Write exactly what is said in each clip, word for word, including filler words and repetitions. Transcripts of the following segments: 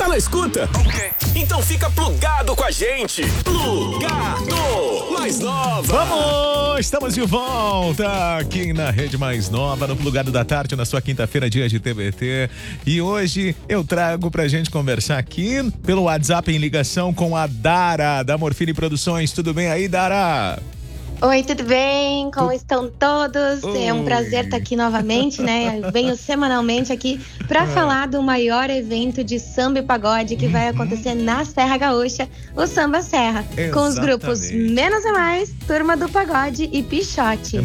Tá na escuta? Ok. Então fica plugado com a gente. Plugado Mais Nova. Vamos! Estamos de volta aqui na Rede Mais Nova, no Plugado da Tarde, na sua quinta-feira, dia de T B T. E hoje eu trago pra gente conversar aqui pelo WhatsApp em ligação com a Dara, da Morfine Produções. Tudo bem aí, Dara? Oi, tudo bem? Como Tu... estão todos? Oi. É um prazer estar aqui novamente, né? Eu venho semanalmente aqui para é. falar do maior evento de samba e pagode que uhum. vai acontecer na Serra Gaúcha, o Samba Serra, Exatamente. Com os grupos Menos é Mais, Turma do Pagode e Pichote.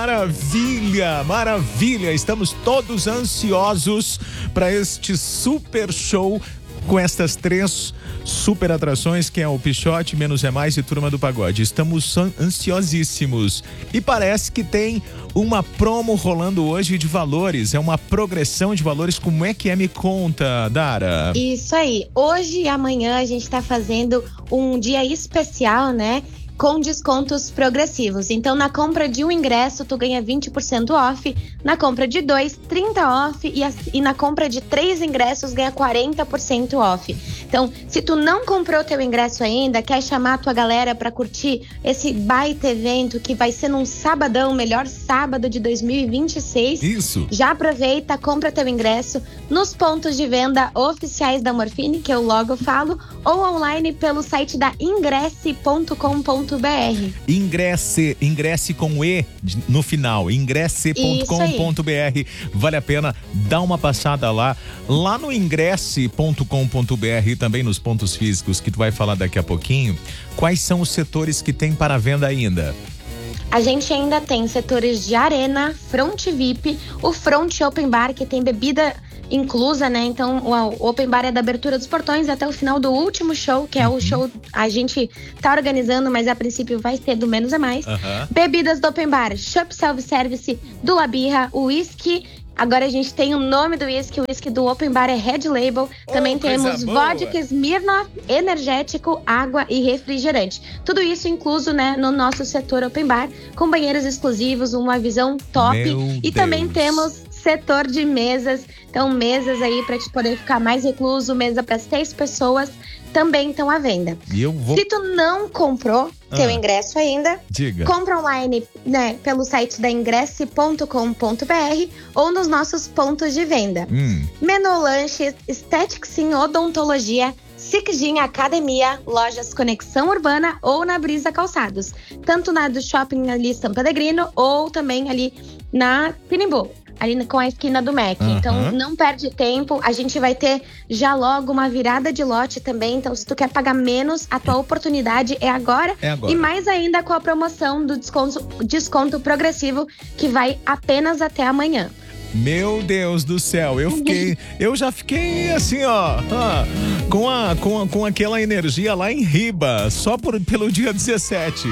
Maravilha, maravilha! Estamos todos ansiosos para este super show com estas três super atrações, que é o Pichote, Menos é Mais e Turma do Pagode. Estamos ansiosíssimos. E parece que tem uma promo rolando hoje de valores. É uma progressão de valores. Como é que é? Me conta, Dara. Isso aí. Hoje e amanhã a gente tá fazendo um dia especial, né? Com descontos progressivos. Então, na compra de um ingresso, tu ganha vinte por cento off. Na compra de dois, trinta por cento off. E, a, e na compra de três ingressos, ganha quarenta por cento off. Então, se tu não comprou teu ingresso ainda, quer chamar a tua galera para curtir esse baita evento que vai ser num sabadão, melhor sábado de dois mil e vinte e seis. Isso. Já aproveita, compra teu ingresso nos pontos de venda oficiais da Morfine, que eu logo falo, ou online pelo site da ingresse ponto com ponto br. Ingresse, ingresse com E no final, ingresse ponto com ponto br. Vale a pena dar uma passada lá, lá no ingresse ponto com ponto br e também nos pontos físicos que tu vai falar daqui a pouquinho. Quais são os setores que tem para venda ainda? A gente ainda tem setores de arena, front V I P, o front open bar que tem bebida inclusa, né? Então o open bar é da abertura dos portões até o final do último show, que é uhum. o show a gente tá organizando, mas a princípio vai ser do Menos é Mais. Uhum. Bebidas do open bar, Shop Self-Service, do La Birra, whisky. Agora a gente tem o nome do whisky, o whisky do open bar é Red Label. Oh, também temos boa. vodka Smirnoff, energético, água e refrigerante. Tudo isso incluso, né, no nosso setor open bar, com banheiros exclusivos, uma visão top. Meu e Deus. Também temos setor de mesas, então mesas aí para te poder ficar mais recluso, mesa para seis pessoas, também estão à venda. E eu vou... Se tu não comprou ah, teu ingresso ainda, diga. Compra online, né, pelo site da ingresse ponto com ponto br ou nos nossos pontos de venda. Hum. Menu Lanches, Estética Sim Odontologia, Sicjin Academia, lojas Conexão Urbana ou na Brisa Calçados. Tanto na do shopping ali São Peregrino ou também ali na Pinimbu, ali com a esquina do Mac. Uhum. Então não perde tempo, a gente vai ter já logo uma virada de lote também, então se tu quer pagar menos, a tua oportunidade é agora, é agora. E mais ainda com a promoção do desconto, desconto progressivo que vai apenas até amanhã. Meu Deus do céu, eu fiquei, eu já fiquei assim, ó, ó com, a, com, a, com aquela energia lá em Riba, só por, pelo dia dezessete.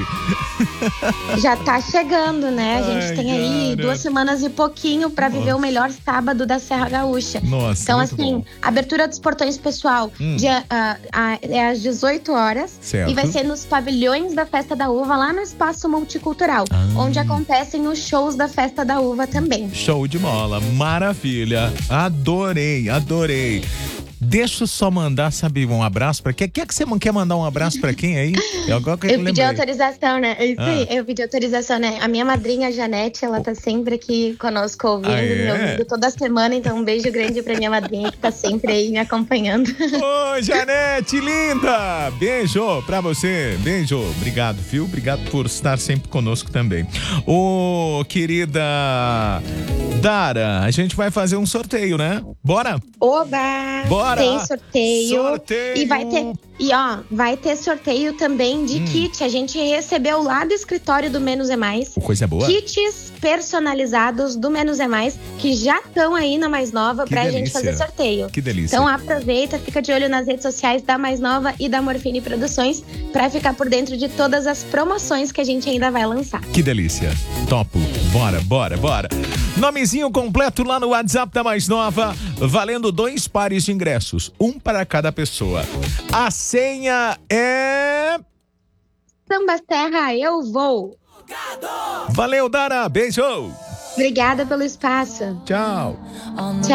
Já tá chegando, né? A gente Ai, tem aí cara. duas semanas e pouquinho pra viver Nossa. o melhor sábado da Serra Gaúcha. Nossa, então, muito assim, bom. abertura dos portões, pessoal, hum. dia, uh, uh, é às dezoito horas. Certo. E vai ser nos pavilhões da Festa da Uva, lá no Espaço Multicultural, ah. onde acontecem os shows da Festa da Uva também. Show de bola, maravilha. Adorei, adorei. Deixa eu só mandar, sabe, um abraço pra quem? Quer que você quer mandar um abraço pra quem aí? Eu, agora que eu, eu pedi autorização, né? Isso ah. aí, eu pedi autorização, né? A minha madrinha, Janete, ela tá sempre aqui conosco ouvindo, ah, é? me ouvindo toda semana. Então, um beijo grande pra minha madrinha que tá sempre aí me acompanhando. Ô, Janete, linda! Beijo pra você, beijo. Obrigado, viu? Obrigado por estar sempre conosco também. Ô, querida Dara, a gente vai fazer um sorteio, né? Bora? Oba! Bora! Tem sorteio. Sorteio! E vai ter, e ó, vai ter sorteio também de hum. kit. A gente recebeu lá do escritório do Menos é Mais. Coisa boa. Kits personalizados do Menos é Mais, que já estão aí na Mais Nova que pra delícia. gente fazer sorteio. Que delícia. Então aproveita, fica de olho nas redes sociais da Mais Nova e da Morfine Produções pra ficar por dentro de todas as promoções que a gente ainda vai lançar. Que delícia. Topo. Bora, bora, bora. Nomezinho completo lá no WhatsApp da Mais Nova, valendo dois pares de ingressos, um para cada pessoa. A senha é... Samba Serra, eu vou. Valeu, Dara. Beijo. Obrigada pelo espaço. Tchau. Tchau.